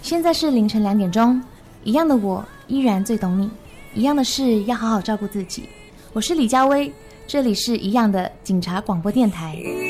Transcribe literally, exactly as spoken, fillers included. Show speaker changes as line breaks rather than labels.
现在是凌晨两点钟，一样的我依然最懂你，一样的是要好好照顾自己。我是李佳薇，这里是一样的警察广播电台。